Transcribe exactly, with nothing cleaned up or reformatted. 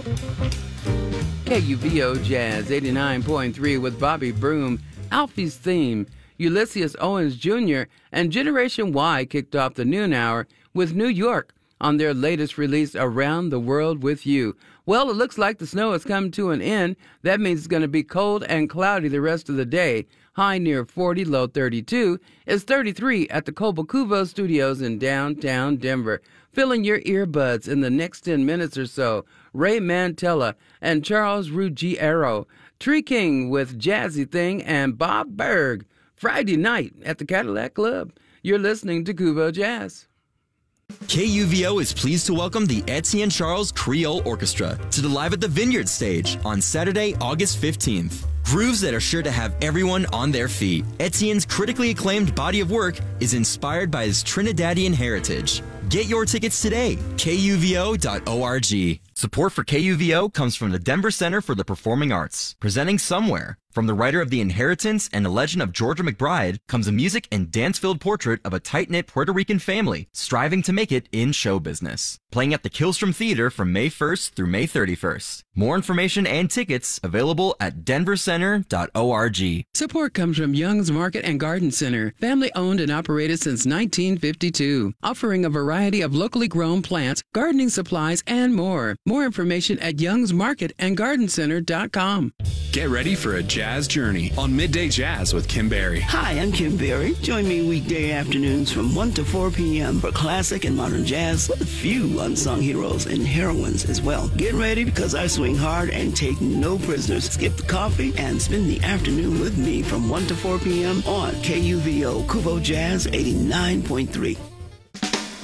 K U V O Jazz eighty-nine point three with Bobby Broom, Alfie's Theme, Ulysses Owens Junior, and Generation Y kicked off the noon hour with New York on their latest release, Around the World with You. Well, it looks like the snow has come to an end. That means it's going to be cold and cloudy the rest of the day. High near forty, low thirty-two. It's thirty-three at the Cobo Studios in downtown Denver. Filling your earbuds in the next ten minutes or so, Ray Mantella and Charles Ruggiero, Tree King with Jazzy Thing, and Bob Berg. Friday night at the Cadillac Club. You're listening to Kubo Jazz. K U V O is pleased to welcome the Etienne Charles Creole Orchestra to the Live at the Vineyard stage on Saturday, August fifteenth. Grooves that are sure to have everyone on their feet. Etienne's critically acclaimed body of work is inspired by his Trinidadian heritage. Get your tickets today, K U V O dot org. Support for K U V O comes from the Denver Center for the Performing Arts, presenting Somewhere. From the writer of The Inheritance and The Legend of Georgia McBride comes a music and dance-filled portrait of a tight-knit Puerto Rican family striving to make it in show business. Playing at the Killstrom Theater from May first through May thirty-first. More information and tickets available at denver center dot org. Support comes from Young's Market and Garden Center, family-owned and operated since nineteen fifty-two, offering a variety of locally grown plants, gardening supplies, and more. More information at youngs market and garden center dot com. Get ready for a jazz journey on Midday Jazz with Kim Berry. Hi, I'm Kim Berry. Join me weekday afternoons from one to four p.m. for classic and modern jazz with a few unsung heroes and heroines as well. Get ready because I swing hard and take no prisoners. Skip the coffee and spend the afternoon with me from one to four p.m. on K U V O Kubo Jazz eighty-nine point three.